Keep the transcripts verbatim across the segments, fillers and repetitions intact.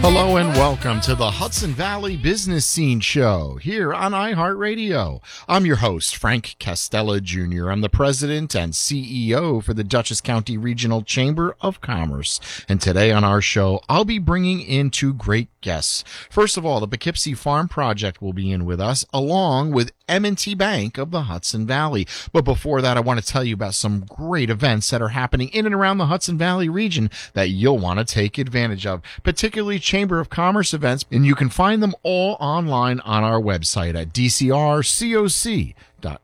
Hello and welcome to the Hudson Valley Business Scene Show here on iHeartRadio. I'm your host, Frank Castella Junior I'm the president and C E O for the Dutchess County Regional Chamber of Commerce. And today on our show, I'll be bringing in two great guests. First of all, the Poughkeepsie Farm Project will be in with us, along with M and T Bank of the Hudson Valley. But before that, I want to tell you about some great events that are happening in and around the Hudson Valley region that you'll want to take advantage of, particularly Chamber of Commerce events, and you can find them all online on our website at d c r coc dot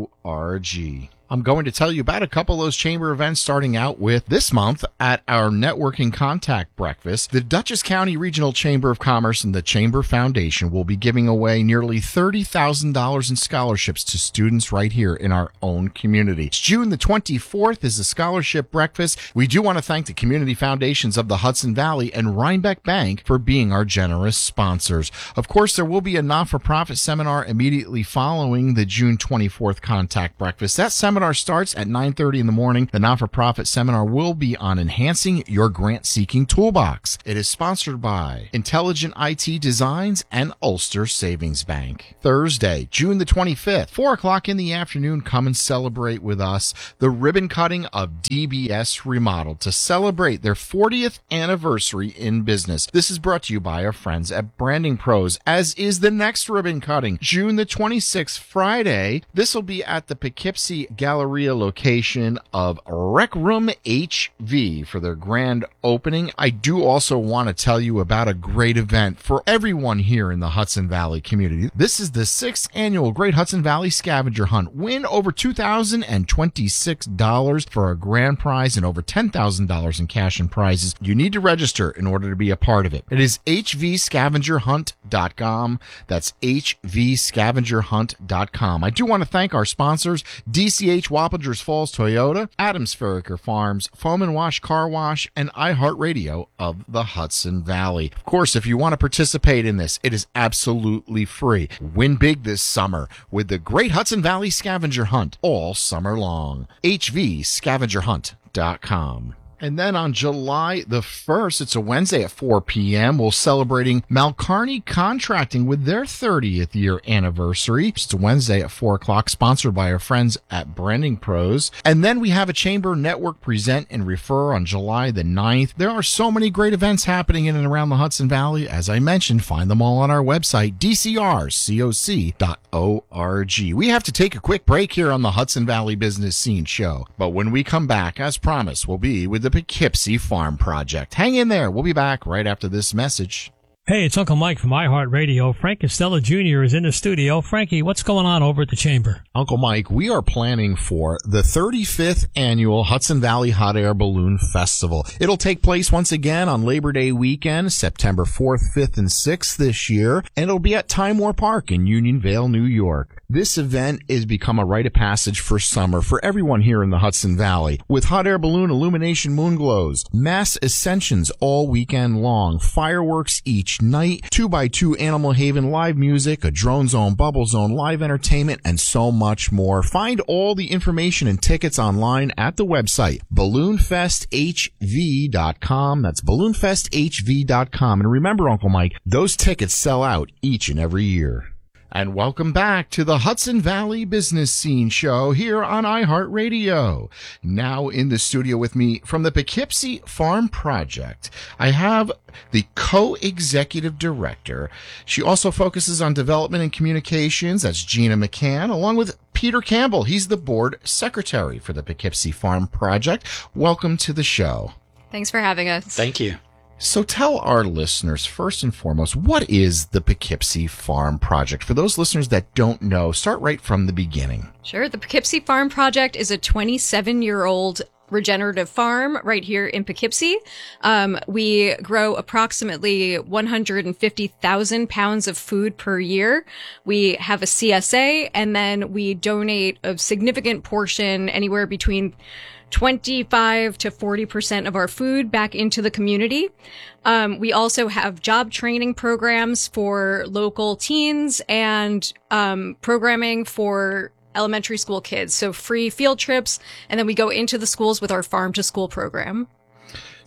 org. I'm going to tell you about a couple of those chamber events, starting out with this month at our Networking Contact Breakfast. The Dutchess County Regional Chamber of Commerce and the Chamber Foundation will be giving away nearly thirty thousand dollars in scholarships to students right here in our own community. It's June the twenty-fourth is the scholarship breakfast. We do want to thank the community foundations of the Hudson Valley and Rhinebeck Bank for being our generous sponsors. Of course, there will be a not-for-profit seminar immediately following the June twenty-fourth Contact Breakfast. That seminar starts at nine thirty in the morning. The not-for-profit seminar will be on enhancing your grant-seeking toolbox. It is sponsored by Intelligent I T Designs and Ulster Savings Bank. Thursday, June the twenty-fifth, four o'clock in the afternoon, come and celebrate with us the ribbon cutting of D B S Remodel to celebrate their fortieth anniversary in business. This is brought to you by our friends at Branding Pros, as is the next ribbon cutting, June the twenty-sixth, Friday. This will be at the Poughkeepsie Galleria location of Rec Room H V for their grand opening. I do also want to tell you about a great event for everyone here in the Hudson Valley community. This is the sixth annual Great Hudson Valley Scavenger Hunt. Win over two thousand twenty-six dollars for a grand prize and over ten thousand dollars in cash and prizes. You need to register in order to be a part of it. It is h v scavenger hunt dot com. That's h v scavenger hunt dot com. I do want to thank our sponsors, D C H Wappingers Falls Toyota, Adams Farraker Farms, Foam and Wash Car Wash, and iHeartRadio of the Hudson Valley. Of course, if you want to participate in this, it is absolutely free. Win big this summer with the Great Hudson Valley Scavenger Hunt all summer long. h v scavenger hunt dot com. And then on July the first, it's a Wednesday at four p.m., we're celebrating Malcarney Contracting with their thirtieth year anniversary. It's a Wednesday at four o'clock, sponsored by our friends at Branding Pros. And then we have a Chamber Network Present and Refer on July the ninth. There are so many great events happening in and around the Hudson Valley. As I mentioned, find them all on our website, d c r coc dot org. We have to take a quick break here on the Hudson Valley Business Scene Show. But when we come back, as promised, we'll be with the Poughkeepsie Farm Project. Hang in there. We'll be back right after this message. Hey, it's Uncle Mike from iHeartRadio. Frank Costello Junior is in the studio. Frankie, what's going on over at the Chamber? Uncle Mike, we are planning for the thirty-fifth annual Hudson Valley Hot Air Balloon Festival. It'll take place once again on Labor Day weekend, September fourth, fifth, and sixth this year, and it'll be at Time War Park in Unionvale, New York. This event has become a rite of passage for summer for everyone here in the Hudson Valley, with hot air balloon illumination moon glows, mass ascensions all weekend long, fireworks each night, two by two Animal Haven live music, a drone zone, bubble zone, live entertainment, and so much more. Find all the information and tickets online at the website, balloon fest h v dot com. That's balloon fest h v dot com. And remember, Uncle Mike, those tickets sell out each and every year. And welcome back to the Hudson Valley Business Scene Show here on iHeartRadio. Now in the studio with me from the Poughkeepsie Farm Project, I have the co-executive director. She also focuses on development and communications. That's Gina McCann, along with Peter Campbell. He's the board secretary for the Poughkeepsie Farm Project. Welcome to the show. Thanks for having us. Thank you. So tell our listeners, first and foremost, what is the Poughkeepsie Farm Project? For those listeners that don't know, start right from the beginning. Sure. The Poughkeepsie Farm Project is a twenty-seven-year-old regenerative farm right here in Poughkeepsie. Um, we grow approximately one hundred fifty thousand pounds of food per year. We have a C S A, and then we donate a significant portion, anywhere between twenty-five to forty percent of our food back into the community. Um, we also have job training programs for local teens and um, programming for elementary school kids. So free field trips. And then we go into the schools with our farm to school program.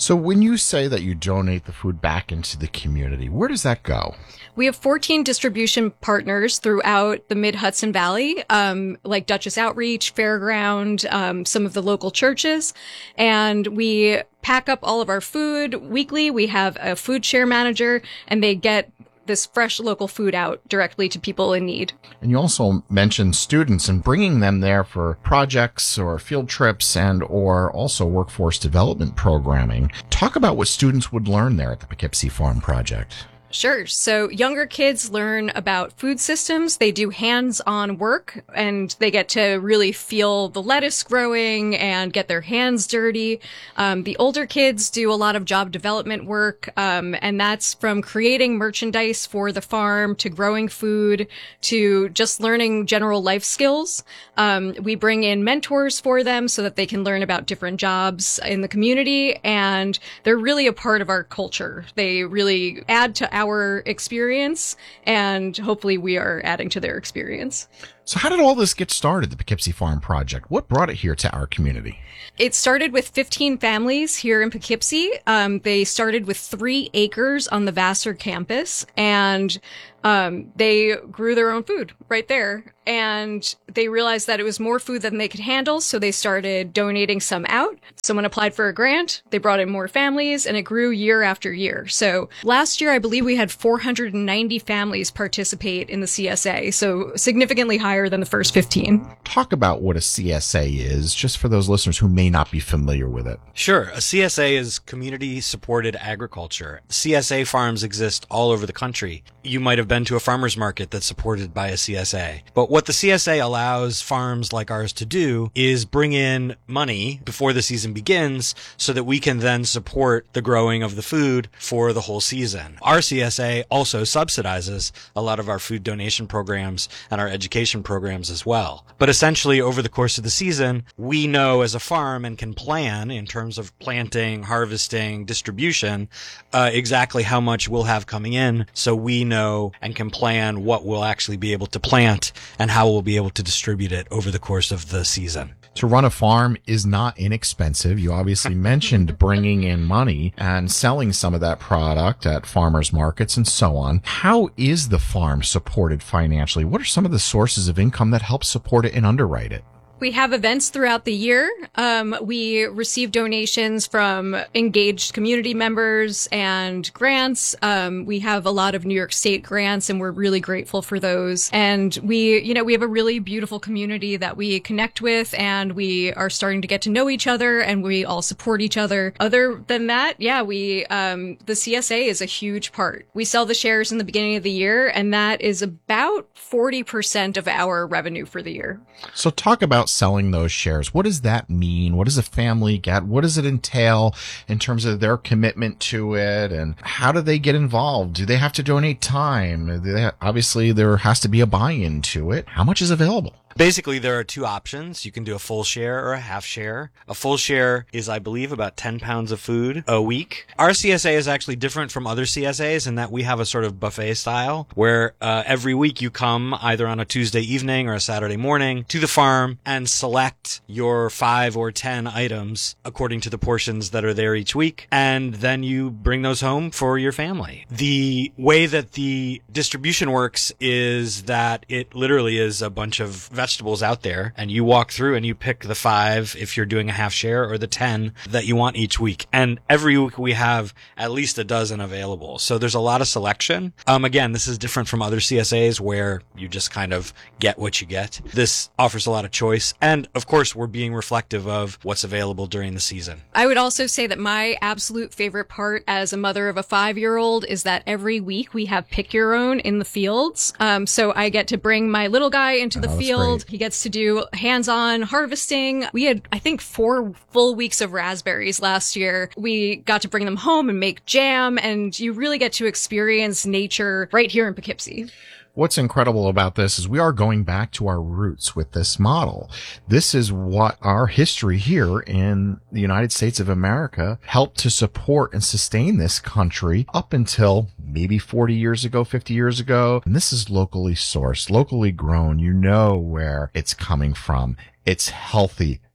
So when you say that you donate the food back into the community, where does that go? We have fourteen distribution partners throughout the Mid-Hudson Valley, um, like Duchess Outreach, Fairground, um, some of the local churches. And we pack up all of our food weekly. We have a food share manager, and they get this fresh local food out directly to people in need. And you also mentioned students and bringing them there for projects or field trips and or also workforce development programming. Talk about what students would learn there at the Poughkeepsie Farm Project. Sure. So younger kids learn about food systems. They do hands-on work, and they get to really feel the lettuce growing and get their hands dirty. Um, the older kids do a lot of job development work, um, and that's from creating merchandise for the farm to growing food to just learning general life skills. Um, we bring in mentors for them so that they can learn about different jobs in the community, and they're really a part of our culture. They really add to our our experience, and hopefully we are adding to their experience. So how did all this get started, the Poughkeepsie Farm Project? What brought it here to our community? It started with fifteen families here in Poughkeepsie. Um, they started with three acres on the Vassar campus, and um, they grew their own food right there. And they realized that it was more food than they could handle, so they started donating some out. Someone applied for a grant, they brought in more families, and it grew year after year. So last year, I believe we had four hundred ninety families participate in the C S A, so significantly higher than the first fifteen. Talk about what a C S A is, just for those listeners who may not be familiar with it. Sure. A C S A is community-supported agriculture. C S A farms exist all over the country. You might have been to a farmer's market that's supported by a C S A. But what the C S A allows farms like ours to do is bring in money before the season begins so that we can then support the growing of the food for the whole season. Our C S A also subsidizes a lot of our food donation programs and our education programs as well. But essentially, over the course of the season, we know as a farm and can plan in terms of planting, harvesting, distribution, uh, exactly how much we'll have coming in, so we know and can plan what we'll actually be able to plant and how we'll be able to distribute it over the course of the season. To run a farm is not inexpensive. You obviously mentioned bringing in money and selling some of that product at farmers markets and so on. How is the farm supported financially? What are some of the sources of income that help support it and underwrite it? We have events throughout the year. Um, we receive donations from engaged community members and grants. Um, we have a lot of New York State grants, and we're really grateful for those. And we, you know, we have a really beautiful community that we connect with, and we are starting to get to know each other, and we all support each other. Other than that, yeah, we, um, the C S A is a huge part. We sell the shares in the beginning of the year, and that is about forty percent of our revenue for the year. So talk about selling those shares. What does that mean? What does a family get? What does it entail in terms of their commitment to it? And how do they get involved? Do they have to donate time? Do they, obviously, there has to be a buy-in to it. How much is available? Basically, there are two options. You can do a full share or a half share. A full share is, I believe, about ten pounds of food a week. Our C S A is actually different from other C S As in that we have a sort of buffet style where uh, every week you come either on a Tuesday evening or a Saturday morning to the farm and select your five or ten items according to the portions that are there each week, and then you bring those home for your family. The way that the distribution works is that it literally is a bunch of vegetables out there, and you walk through and you pick the five if you're doing a half share or the ten that you want each week. And every week we have at least a dozen available. So there's a lot of selection. Um, again, this is different from other C S As where you just kind of get what you get. This offers a lot of choice. And of course, we're being reflective of what's available during the season. I would also say that my absolute favorite part as a mother of a five-year-old is that every week we have pick your own in the fields. Um, so I get to bring my little guy into the Oh, that's field. great. He gets to do hands-on harvesting. We had, I think, four full weeks of raspberries last year. We got to bring them home and make jam, and you really get to experience nature right here in Poughkeepsie. What's incredible about this is we are going back to our roots with this model. This is what our history here in the United States of America helped to support and sustain this country up until maybe forty years ago, fifty years ago. And this is locally sourced, locally grown. You know where it's coming from. It's healthy.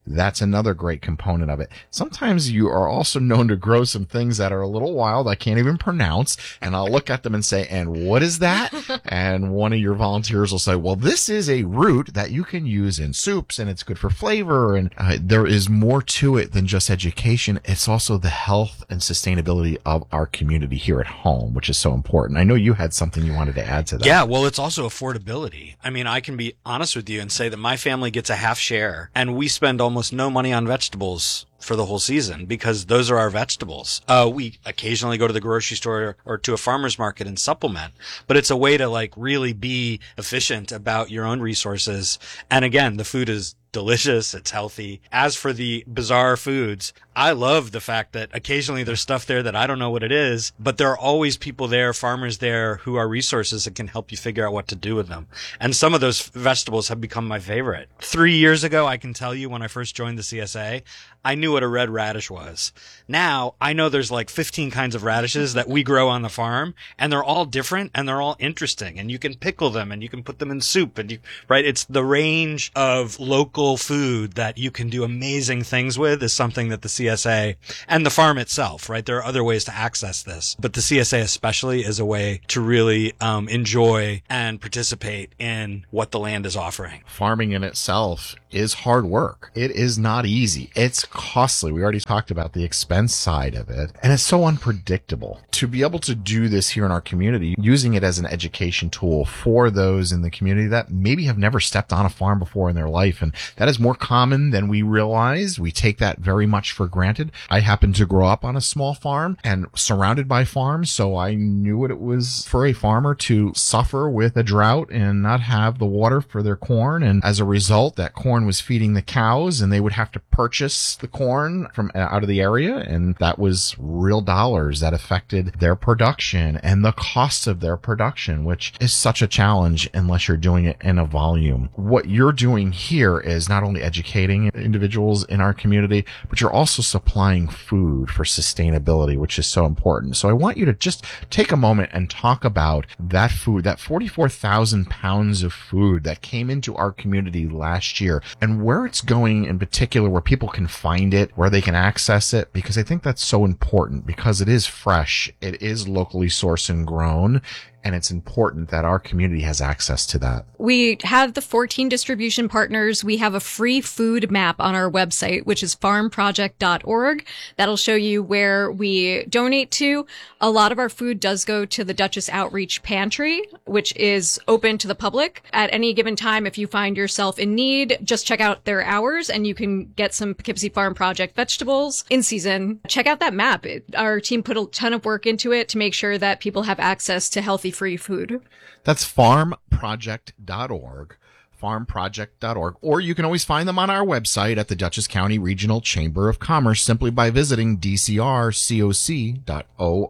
That's another great component of it. Sometimes you are also known to grow some things that are a little wild I can't even pronounce, and I'll look at them and say, and what is that? And one of your volunteers will say, well, this is a root that you can use in soups, and it's good for flavor. And uh, there is more to it than just education. It's also the health and sustainability of our community here at home, which is so important. I know you had something you wanted to add to that. Yeah, well, it's also affordability. I mean, I can be honest with you and say that my family gets a half share, and we spend almost no money on vegetables for the whole season because those are our vegetables. Uh, we occasionally go to the grocery store or to a farmer's market and supplement, but it's a way to like really be efficient about your own resources. And again, the food is delicious. It's healthy. As for the bizarre foods, I love the fact that occasionally there's stuff there that I don't know what it is, but there are always people there, farmers there who are resources that can help you figure out what to do with them. And some of those vegetables have become my favorite. Three years ago, I can tell you when I first joined the C S A, I knew what a red radish was. Now I know there's like fifteen kinds of radishes that we grow on the farm, and they're all different and they're all interesting, and you can pickle them and you can put them in soup, and you, right? It's the range of local food that you can do amazing things with is something that the C S A and the farm itself, right? There are other ways to access this, but the C S A especially is a way to really um, enjoy and participate in what the land is offering. Farming in itself is hard work. It is not easy. It's costly. We already talked about the expense side of it, and it's so unpredictable. To be able to do this here in our community, using it as an education tool for those in the community that maybe have never stepped on a farm before in their life, and that is more common than we realize. We take that very much for granted. I happened to grow up on a small farm and surrounded by farms, so I knew what it was for a farmer to suffer with a drought and not have the water for their corn, and as a result, that corn was feeding the cows, and they would have to purchase the corn from out of the area, and that was real dollars that affected their production and the costs of their production, which is such a challenge unless you're doing it in a volume. What you're doing here is not only educating individuals in our community, but you're also supplying food for sustainability, which is so important. So I want you to just take a moment and talk about that food, that forty-four thousand pounds of food that came into our community last year, and where it's going in particular, where people can find it, where they can access it, because I think that's so important because it is fresh, it is locally sourced and grown, and it's important that our community has access to that. We have the fourteen distribution partners. We have a free food map on our website, which is farm project dot org. That'll show you where we donate to. A lot of our food does go to the Dutchess Outreach Pantry, which is open to the public. At any given time, if you find yourself in need, just check out their hours and you can get some Poughkeepsie Farm Project vegetables in season. Check out that map. It, our team put a ton of work into it to make sure that people have access to healthy free food. That's farm project dot org. farm project dot org, or you can always find them on our website at the Dutchess County Regional Chamber of Commerce simply by visiting d c r coc dot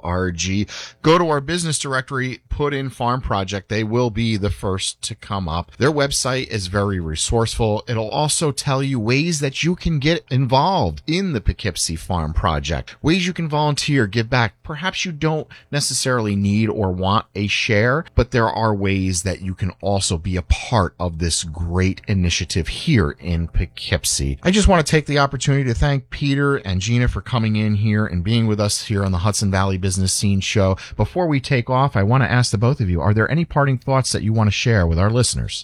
org. Go to our business directory, put in Farm Project. They will be the first to come up. Their website is very resourceful. It'll also tell you ways that you can get involved in the Poughkeepsie Farm Project, ways you can volunteer, give back. Perhaps you don't necessarily need or want a share, but there are ways that you can also be a part of this great initiative here in Poughkeepsie. I just want to take the opportunity to thank Peter and Gina for coming in here and being with us here on the Hudson Valley Business Scene Show. Before we take off, I want to ask the both of you, are there any parting thoughts that you want to share with our listeners?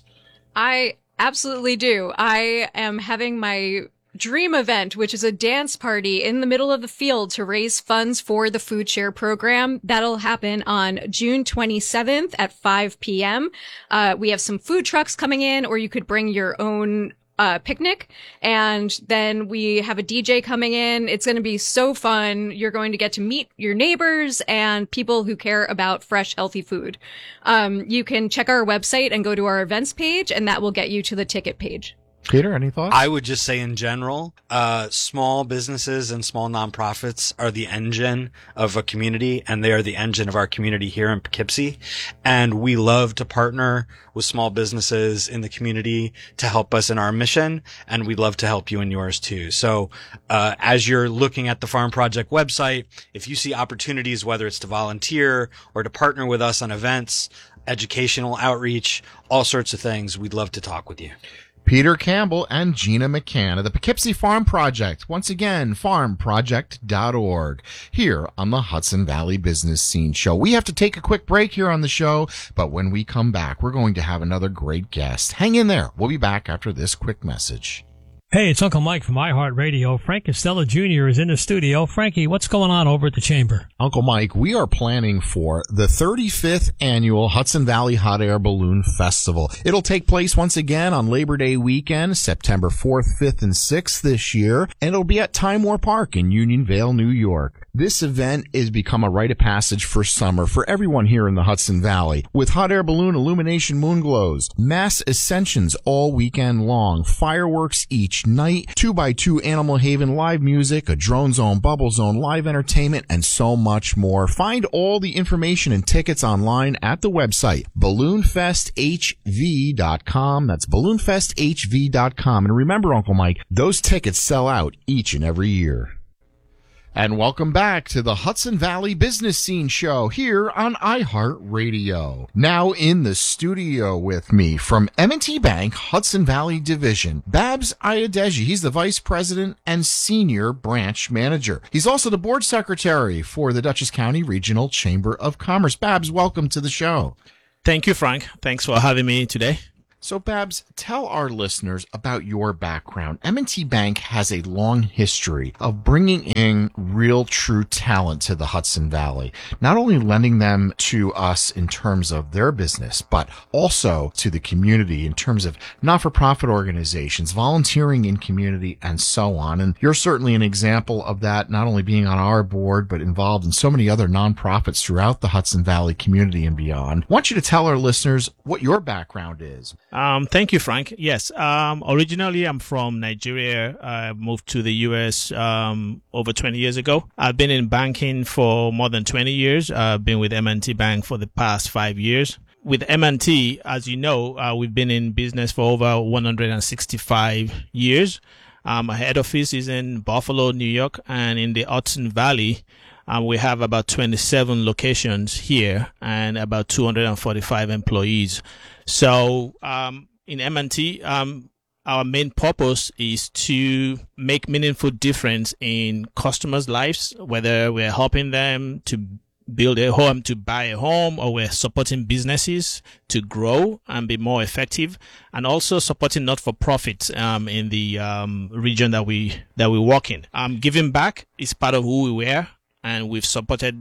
I absolutely do. I am having my dream event, which is a dance party in the middle of the field to raise funds for the Food Share program. That'll happen on June twenty-seventh at five p.m. Uh, we have some food trucks coming in, or you could bring your own uh picnic, and then we have a D J coming in. It's going to be so fun. You're going to get to meet your neighbors and people who care about fresh, healthy food. Um, you can check our website and go to our events page, and that will get you to the ticket page. Peter, any thoughts? I would just say in general, uh, small businesses and small nonprofits are the engine of a community, and they are the engine of our community here in Poughkeepsie. And we love to partner with small businesses in the community to help us in our mission, and we'd love to help you in yours too. So, uh, as you're looking at the Farm Project website, if you see opportunities, whether it's to volunteer or to partner with us on events, educational outreach, all sorts of things, we'd love to talk with you. Peter Campbell and Gina McCann of the Poughkeepsie Farm Project. Once again, farm project dot org, here on the Hudson Valley Business Scene Show. We have to take a quick break here on the show, but when we come back, we're going to have another great guest. Hang in there. We'll be back after this quick message. Hey, it's Uncle Mike from iHeartRadio. Frank Costello Junior is in the studio. Frankie, what's going on over at the Chamber? Uncle Mike, we are planning for the thirty-fifth annual Hudson Valley Hot Air Balloon Festival. It'll take place once again on Labor Day weekend, September fourth, fifth, and sixth this year, and it'll be at Time War Park in Unionvale, New York. This event has become a rite of passage for summer for everyone here in the Hudson Valley, with hot air balloon illumination moon glows, mass ascensions all weekend long, fireworks each night, two by two Animal Haven live music, a Drone Zone, Bubble Zone, live entertainment, and so much more. Find all the information and tickets online at the website, balloon fest h v dot com. That's balloon fest h v dot com. And remember, Uncle Mike, those tickets sell out each and every year. And welcome back to the Hudson Valley Business Scene Show here on iHeartRadio. Now in the studio with me from M and T Bank Hudson Valley Division, Babs Ayadeji. He's the Vice President and Senior Branch Manager. He's also the Board Secretary for the Dutchess County Regional Chamber of Commerce. Babs, welcome to the show. Thank you, Frank. Thanks for having me today. So, Babs, tell our listeners about your background. M and T Bank has a long history of bringing in real, true talent to the Hudson Valley, not only lending them to us in terms of their business, but also to the community in terms of not-for-profit organizations, volunteering in community, and so on. And you're certainly an example of that, not only being on our board, but involved in so many other nonprofits throughout the Hudson Valley community and beyond. I want you to tell our listeners what your background is. Um, thank you, Frank. Yes. Um, originally, I'm from Nigeria. I moved to the U S um, over twenty years ago. I've been in banking for more than twenty years. I've been with M and T Bank for the past five years. With M and T, as you know, uh, we've been in business for over one hundred sixty-five years. Um, our head office is in Buffalo, New York, and in the Hudson Valley, Um, we have about twenty-seven locations here and about two hundred forty-five employees. So um, in M and T, um, our main purpose is to make meaningful difference in customers' lives, whether we're helping them to build a home, to buy a home, or we're supporting businesses to grow and be more effective, and also supporting not-for-profits um, in the um, region that we that we work in. Um, giving back is part of who we were. And we've supported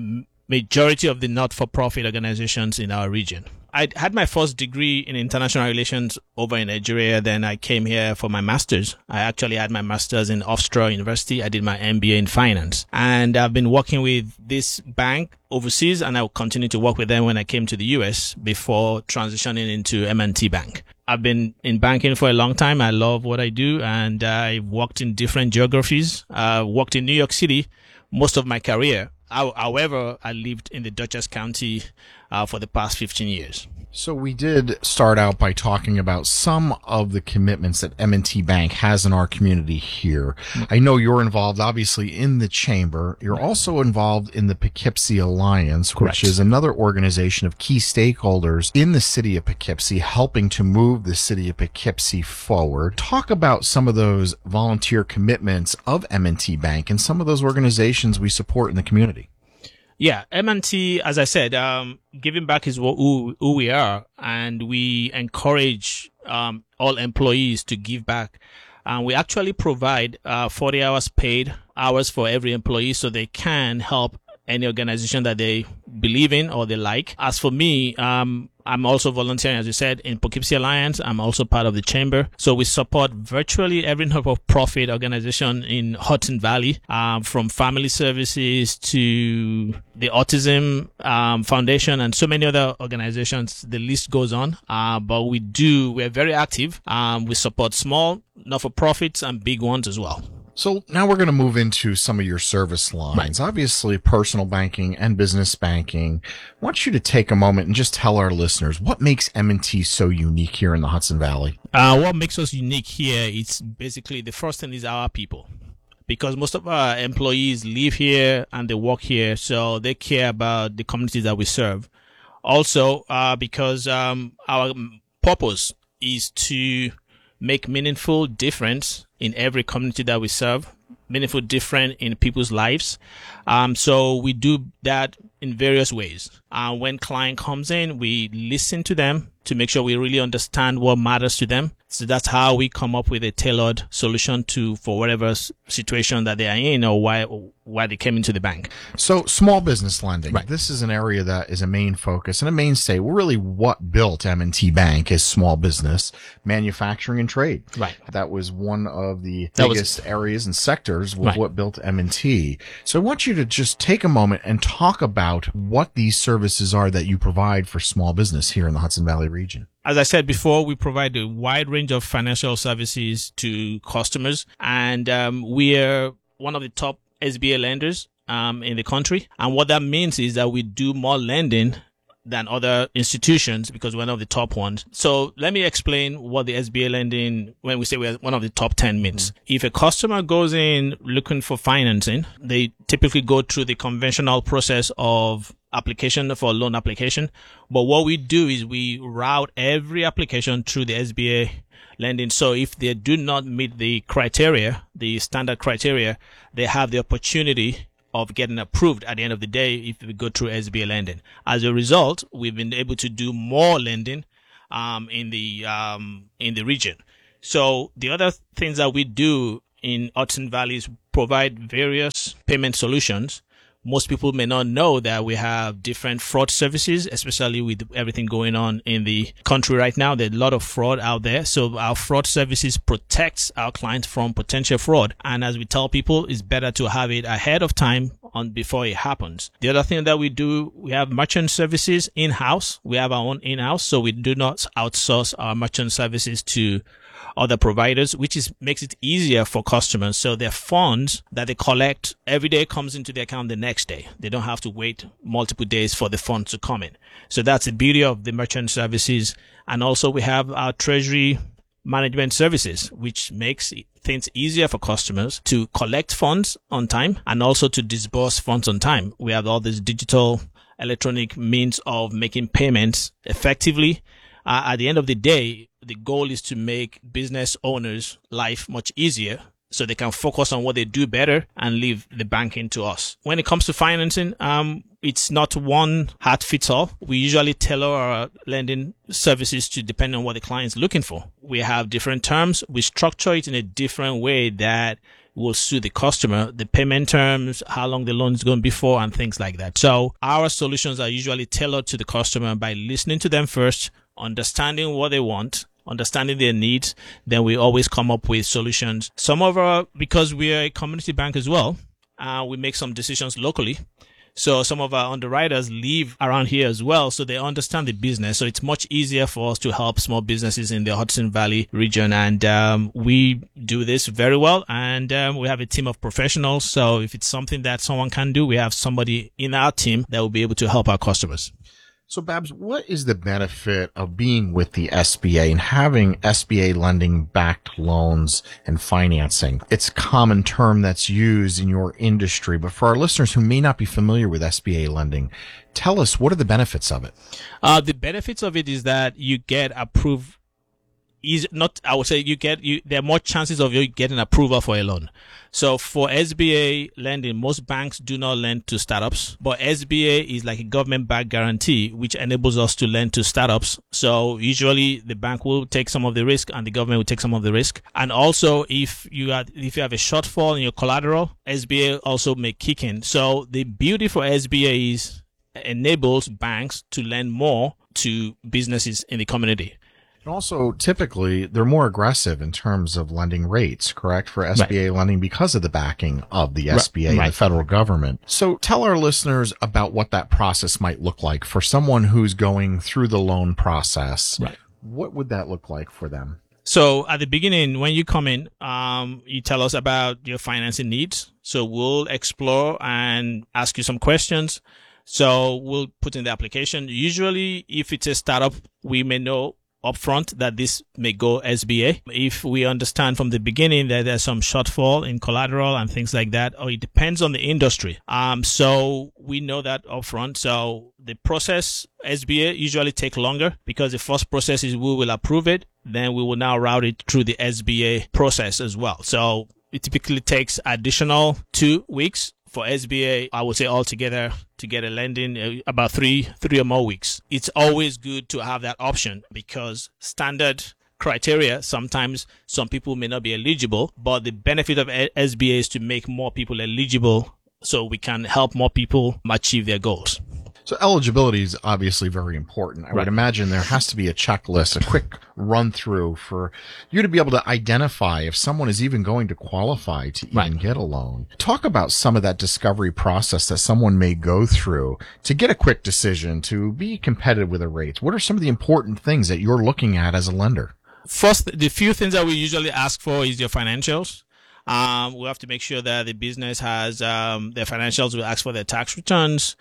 majority of the not-for-profit organizations in our region. I had my first degree in international relations over in Nigeria. Then I came here for my master's. I actually had my master's in Hofstra University. I did my M B A in finance. And I've been working with this bank overseas, and I will continue to work with them when I came to the U S before transitioning into M and T Bank. I've been in banking for a long time. I love what I do, and I've worked in different geographies. I uh, worked in New York City most of my career. However, I lived in the Dutchess County uh, for the past fifteen years. So we did start out by talking about some of the commitments that M and T Bank has in our community here. I know you're involved, obviously, in the Chamber. You're also involved in the Poughkeepsie Alliance, Correct. which is another organization of key stakeholders in the city of Poughkeepsie, helping to move the city of Poughkeepsie forward. Talk about some of those volunteer commitments of M and T Bank and some of those organizations we support in the community. Yeah, M and T, as I said, um, giving back is who, who we are, and we encourage um, all employees to give back. And we actually provide uh, forty hours paid hours for every employee so they can help any organization that they believe in or they like. As for me, um, I'm also volunteering, as you said, in Poughkeepsie Alliance. I'm also part of the Chamber. So we support virtually every not-for-profit organization in Hudson Valley, um, from family services to the Autism um, Foundation and so many other organizations. The list goes on. Uh, but we do, we're very active. Um, we support small not-for-profits and big ones as well. So now we're going to move into some of your service lines. Right. Obviously, personal banking and business banking. I want you to take a moment and just tell our listeners what makes M and T so unique here in the Hudson Valley. Uh, what makes us unique here, it's basically the first thing is our people. Because most of our employees live here and they work here, so they care about the communities that we serve. Also, uh, because um, our purpose is to make meaningful difference in every community that we serve, meaningful difference in people's lives. Um, so we do that in various ways. Uh, when client comes in, we listen to them to make sure we really understand what matters to them. So that's how we come up with a tailored solution to for whatever s- situation that they are in or why why they came into the bank. So small business lending, Right. this is an area that is a main focus and a mainstay. Really what built M and T Bank is small business, manufacturing and trade. Right. That was one of the That was- biggest areas and sectors with Right. what built M and T. So I want you to just take a moment and talk about what these services are that you provide for small business here in the Hudson Valley region. As I said before, we provide a wide range of financial services to customers, and um, we are one of the top S B A lenders um, in the country. And what that means is that we do more lending than other institutions because we're one of the top ones. So let me explain what the S B A lending, when we say we're one of the top ten means. Mm-hmm. If a customer goes in looking for financing, they typically go through the conventional process of application for a loan application. But what we do is we route every application through the S B A lending. So if they do not meet the criteria, the standard criteria, they have the opportunity of getting approved at the end of the day if we go through S B A lending. As a result, we've been able to do more lending um, in the um, in the region. So the other things that we do in Hudson Valley is provide various payment solutions. Most people may not know that we have different fraud services, especially with everything going on in the country right now. There's a lot of fraud out there. So our fraud services protects our clients from potential fraud. And as we tell people, it's better to have it ahead of time on before it happens. The other thing that we do, we have merchant services in-house. We have our own in-house. So we do not outsource our merchant services to other providers, which is makes it easier for customers. So their funds that they collect every day comes into their account the next day. They don't have to wait multiple days for the funds to come in. So that's the beauty of the merchant services. And also we have our treasury management services, which makes things easier for customers to collect funds on time and also to disburse funds on time. We have all these digital electronic means of making payments effectively. Uh, at the end of the day, the goal is to make business owners' life much easier so they can focus on what they do better and leave the banking to us. When it comes to financing, um, it's not one hat fits all. We usually tailor our lending services to depend on what the client is looking for. We have different terms. We structure it in a different way that will suit the customer, the payment terms, how long the loan is going to be for, and things like that. So our solutions are usually tailored to the customer by listening to them first, understanding what they want, understanding their needs. Then we always come up with solutions. Some of our, because we are a community bank as well, uh, we make some decisions locally. So some of our underwriters live around here as well, so they understand the business. So it's much easier for us to help small businesses in the Hudson Valley region. And um, we do this very well. And um, we have a team of professionals. So if it's something that someone can do, we have somebody in our team that will be able to help our customers. So, Babs, what is the benefit of being with the S B A and having S B A lending backed loans and financing? It's a common term that's used in your industry, but for our listeners who may not be familiar with S B A lending, tell us, what are the benefits of it? Uh, the benefits of it is that you get approved. Is not, I would say you get, you, there are more chances of you getting approval for a loan. So for S B A lending, most banks do not lend to startups, but S B A is like a government backed guarantee, which enables us to lend to startups. So usually the bank will take some of the risk and the government will take some of the risk. And also if you have, if you have a shortfall in your collateral, S B A also may kick in. So the beauty for S B A is enables banks to lend more to businesses in the community. And also, typically, they're more aggressive in terms of lending rates, correct, for S B A right. lending because of the backing of the S B A, right. the federal government. So tell our listeners about what that process might look like for someone who's going through the loan process. Right. What would that look like for them? So at the beginning, when you come in, um, you tell us about your financing needs. So we'll explore and ask you some questions. So we'll put in the application. Usually, if it's a startup, we may know upfront that this may go S B A. If we understand from the beginning that there's some shortfall in collateral and things like that, or it depends on the industry. Um, so we know that upfront. So the process, S B A usually take longer because the first process is we will approve it. Then we will now route it through the S B A process as well. So it typically takes additional two weeks for S B A, I would say altogether to get a lending, uh, about three, three or more weeks. It's always good to have that option because standard criteria, sometimes some people may not be eligible, but the benefit of S B A is to make more people eligible so we can help more people achieve their goals. So eligibility is obviously very important. I Right. would imagine there has to be a checklist, a quick run through for you to be able to identify if someone is even going to qualify to even Right. get a loan. Talk about some of that discovery process that someone may go through to get a quick decision to be competitive with the rates. What are some of the important things that you're looking at as a lender? First, the few things that we usually ask for is your financials. Um, we have to make sure that the business has um, their financials. We ask for their tax returns.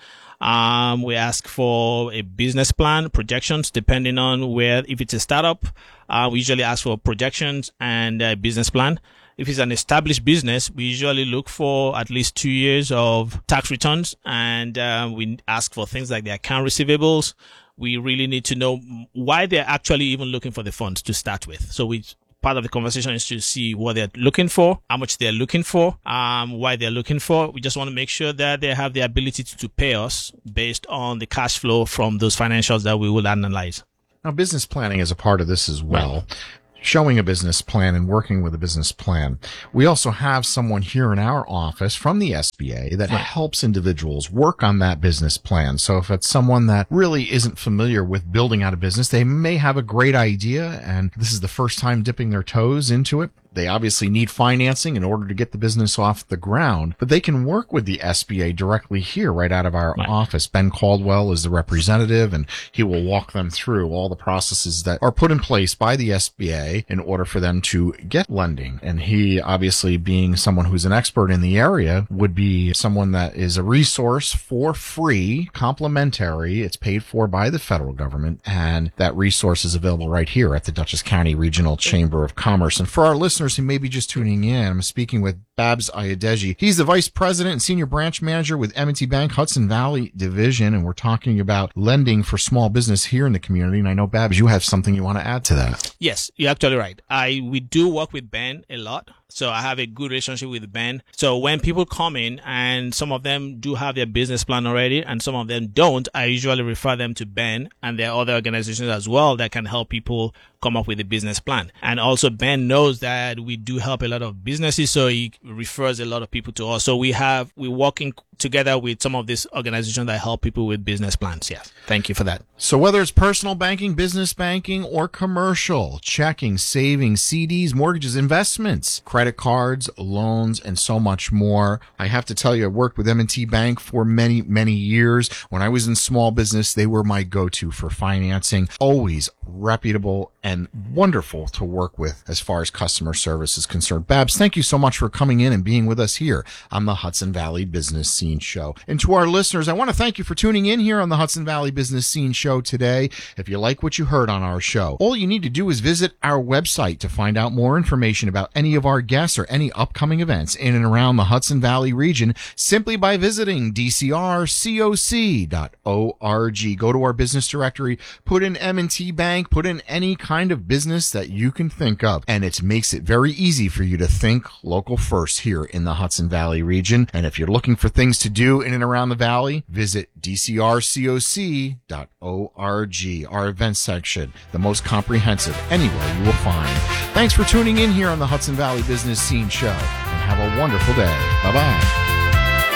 Um, we ask for a business plan, projections, depending on where, if it's a startup, uh, we usually ask for projections and a business plan. If it's an established business, we usually look for at least two years of tax returns, and uh, we ask for things like the account receivables. We really need to know why they're actually even looking for the funds to start with. So we part of the conversation is to see what they're looking for, how much they're looking for, um, why they're looking for. We just want to make sure that they have the ability to, to pay us based on the cash flow from those financials that we will analyze. Now, business planning is a part of this as well. Showing a business plan and working with a business plan. We also have someone here in our office from the S B A that helps individuals work on that business plan. So if it's someone that really isn't familiar with building out a business, they may have a great idea and this is the first time dipping their toes into it. They obviously need financing in order to get the business off the ground, but they can work with the S B A directly here right out of our Right. office. Ben Caldwell is the representative and he will walk them through all the processes that are put in place by the S B A in order for them to get lending. And he, obviously being someone who's an expert in the area, would be someone that is a resource for free, complimentary. It's paid for by the federal government, and that resource is available right here at the Dutchess County Regional Chamber of Commerce. And for our listeners who may be just tuning in, I'm speaking with Babs Adedeji. He's the Vice President and Senior Branch Manager with M and T Bank Hudson Valley Division, and we're talking about lending for small business here in the community. And I know, Babs, you have something you want to add to that. Yes, you're actually right. I we do work with Ben a lot. So I have a good relationship with Ben. So when people come in and some of them do have their business plan already and some of them don't, I usually refer them to Ben, and there are other organizations as well that can help people come up with a business plan. And also Ben knows that we do help a lot of businesses, so he refers a lot of people to us. So we have, we're working together with some of these organizations that help people with business plans. Yes. Thank you for that. So whether it's personal banking, business banking, or commercial, checking, savings, C Ds, mortgages, investments, credit cards, loans, and so much more. I have to tell you, I worked with M and T Bank for many, many years. When I was in small business, they were my go-to for financing. Always reputable and wonderful to work with as far as customer service is concerned. Babs, thank you so much for coming in and being with us here on the Hudson Valley Business Scene Show. And to our listeners, I want to thank you for tuning in here on the Hudson Valley Business Scene Show today. If you like what you heard on our show, all you need to do is visit our website to find out more information about any of our guests or any upcoming events in and around the Hudson Valley region simply by visiting d c r coc dot org. Go to our business directory, put in M and T Bank, put in any kind of business that you can think of, and it makes it very easy for you to think local first here in the Hudson Valley region. And if you're looking for things to do in and around the valley, visit d c r coc dot org, our event section, the most comprehensive anywhere you will find. Thanks for tuning in here on the Hudson Valley Business Scene Show, and have a wonderful day. Bye-bye.